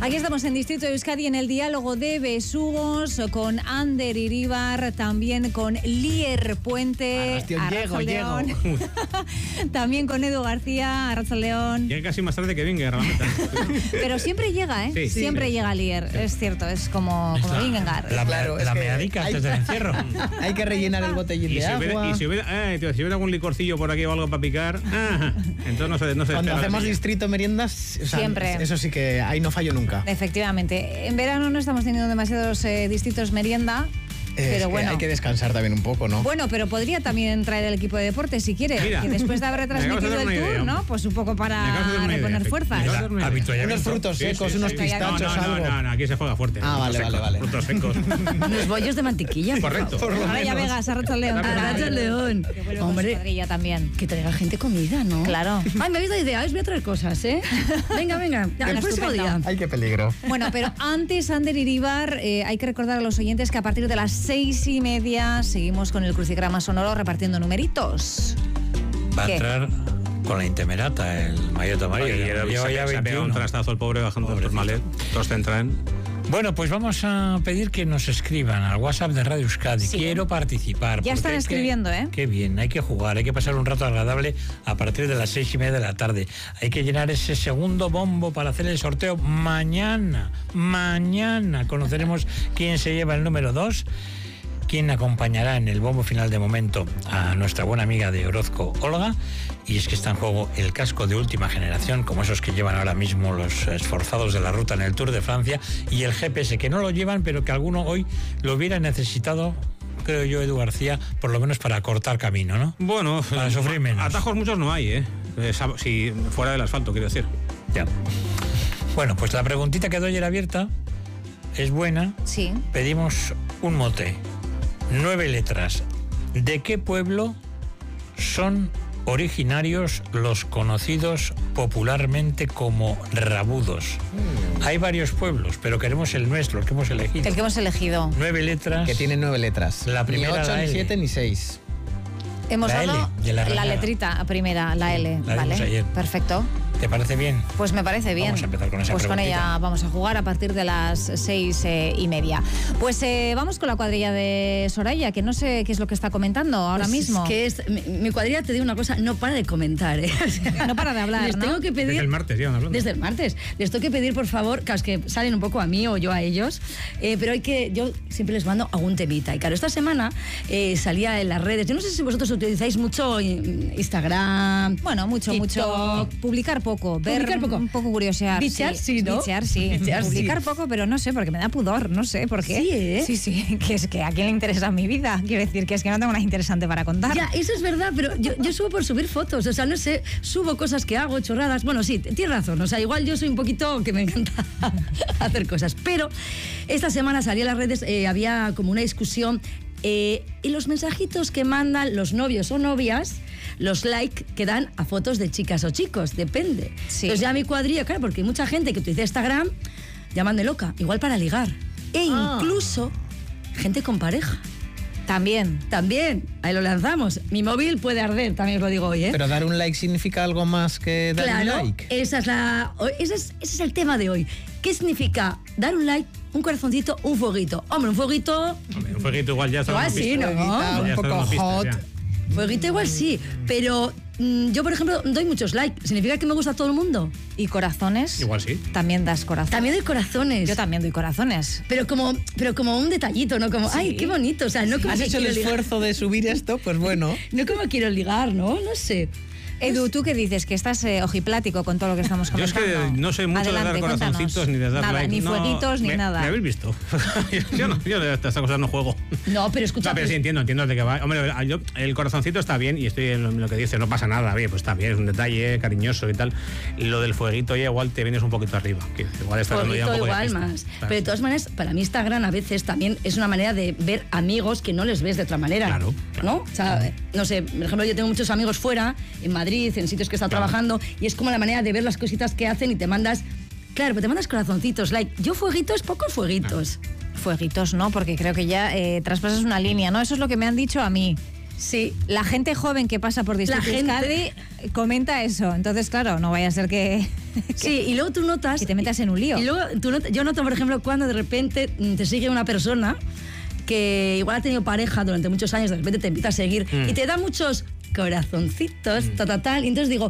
Aquí estamos en Distrito de Euskadi en el diálogo de besugos con Ander Iríbar, también con Lier Puente, llego. también con Edu García, Arratsaldeon. Llega casi más tarde que Vingegaard, la meta. Pero siempre llega, ¿eh? Sí, siempre llega Lier, es cierto, es como Vingegaard. La meadica antes del encierro. Hay que rellenar el botellín de agua. Si hubiera algún licorcillo por aquí o algo para picar, entonces no se Cuando hacemos distrito meriendas, siempre. Eso sí que ahí no fallo nunca. Efectivamente. En verano no estamos teniendo demasiados distritos merienda. Pero bueno, hay que descansar también un poco, ¿no? Bueno, pero podría también traer el equipo de deportes si quiere. Mira, que después de haber retransmitido el tour, ¿no? Pues un poco para reponer fuerzas. Unos frutos secos, unos pistachos, algo. No, aquí se juega fuerte. Vale. Frutos secos. Unos bollos de mantequilla. Correcto. Ahora ya Vegas, Arratsaldeon. Hombre, cuadrilla también. Que traiga gente comida, ¿no? Claro. Ay, me habéis dado idea, os voy a traer cosas, ¿eh? Venga. El próximo día. Ay, qué peligro. Bueno, pero antes, Ander Iríbar, hay que recordar a los oyentes que a partir de las 6:30 seguimos con el crucigrama sonoro repartiendo numeritos. Va a entrar con la Intemerata, el maillot amarillo. Se ha pegado un trastazo el pobre bajando los malets. Todos te entran. Bueno, pues vamos a pedir que nos escriban al WhatsApp de Radio Euskadi. Sí. Quiero participar. Ya están escribiendo, ¿eh? Qué bien, hay que jugar, hay que pasar un rato agradable a partir de las 6:30 de la tarde. Hay que llenar ese segundo bombo para hacer el sorteo mañana. Mañana conoceremos quién se lleva el número 2. Quien acompañará en el bombo final de momento a nuestra buena amiga de Orozco, Olga, y es que está en juego el casco de última generación, como esos que llevan ahora mismo los esforzados de la ruta en el Tour de Francia, y el GPS, que no lo llevan, pero que alguno hoy lo hubiera necesitado, creo yo, Edu García, por lo menos para cortar camino, ¿no? Bueno, para sufrir menos. Atajos muchos no hay, ¿eh? Si fuera del asfalto, quiero decir. Ya. Bueno, pues la preguntita que doy era abierta, es buena. Sí. Pedimos un mote. 9 letras. ¿De qué pueblo son originarios los conocidos popularmente como rabudos? Hay varios pueblos, pero queremos el nuestro, el que hemos elegido. El que hemos elegido. 9 letras. Que tiene 9 letras. La primera, ni 8, la ni L. 7, ni 6. Hemos La dado L de la la rayada. letrita primera, la L. La Vale, dimos ayer. perfecto. ¿Te parece bien? Pues me parece bien. Vamos a empezar con esa Pues con preguntita. ella vamos a jugar a partir de las 6:30. Pues vamos con la cuadrilla de Soraya, que no sé qué es lo que está comentando ahora Pues mismo. Es que mi cuadrilla, te digo una cosa, no para de comentar, ¿eh? O sea, No para de hablar, les ¿no? tengo que pedir, Desde el martes llevan hablando. Desde el martes. Les tengo que pedir, por favor, claro, es que salen un poco a mí o yo a ellos, pero yo siempre les mando algún temita. Y claro, esta semana salía en las redes, yo no sé si vosotros utilizáis mucho Instagram. Bueno, mucho. Publicar poco, un poco curiosear. Bichear sí, ¿no? Bichear sí. Bichear sí. Publicar poco, pero no sé, porque me da pudor, no sé por qué. Sí, ¿eh? Sí, que es que a quién le interesa mi vida. Quiero decir que es que no tengo nada interesante para contar. Ya, eso es verdad, pero yo subo por subir fotos, o sea, no sé, subo cosas que hago, chorradas. Bueno, sí, tienes razón, o sea, igual yo soy un poquito que me encanta hacer cosas, pero esta semana salí a las redes, había como una discusión y los mensajitos que mandan los novios o novias, los like que dan a fotos de chicas o chicos, depende. Sí. Entonces ya mi cuadrilla, claro, porque hay mucha gente que utiliza Instagram, llaman de loca, igual para ligar. E incluso gente con pareja. También, ahí lo lanzamos. Mi móvil puede arder, también os lo digo hoy, ¿eh? Pero dar un like significa algo más que dar un like. Ese es el tema de hoy. ¿Qué significa dar un like, un corazoncito, un fueguito? Hombre, un fueguito... Hombre, un fueguito igual ya está. Igual sí, ¿no? Un poco hot. Fueguito igual sí, pero yo, por ejemplo, doy muchos likes. ¿Significa que me gusta a todo el mundo? ¿y corazones? Igual sí. También das corazones. También doy corazones. Yo también doy corazones. Pero como un detallito, ¿no? Como, Sí. ay, qué bonito. O sea, no como ¿Has que hecho el quiero ligar. esfuerzo de subir esto? Pues bueno. No como quiero ligar, ¿no? No sé. Edu, ¿tú qué dices? Que estás ojiplático con todo lo que estamos Yo es comentando. que no sé mucho Adelante, de dar corazoncitos cuéntanos. ni de dar nada, like. ni fueguitos, ni nada. ¿Me habéis visto? yo de estas cosas no juego. No, pero escucha... No, pero sí entiendo de qué va. Hombre, el corazoncito está bien y estoy en lo que dice, no pasa nada, bien, pues está bien, es un detalle cariñoso y tal. Y lo del fueguito ya igual te vienes un poquito arriba. Que igual está dando ya un Fueguito poco de igual pista. más. Pero de todas maneras, para mí Instagram a veces también es una manera de ver amigos que no les ves de otra manera. Claro. ¿No? O sea, no sé, por ejemplo, yo tengo muchos amigos fuera, en Madrid, en sitios que he estado trabajando, y es como la manera de ver las cositas que hacen y te mandas... Claro, pero te mandas corazoncitos, like. Yo fueguitos, pocos fueguitos. Fueguitos no, porque creo que ya traspasas una línea, ¿no? Eso es lo que me han dicho a mí. Sí. La gente joven que pasa por Distrito La gente- Euskadi comenta eso. Entonces, claro, no vaya a ser que Sí, y luego tú notas... Que te metas en un lío. Y luego yo noto, por ejemplo, cuando de repente te sigue una persona que igual ha tenido pareja durante muchos años, de repente te empieza a seguir y te da muchos corazoncitos, tal. Y entonces digo,